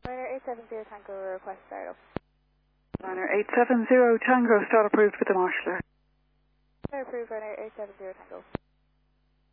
Runner 870 Tango request startup. Runner 870 Tango, start approved with the marshaller. Approved runner 870 Tango.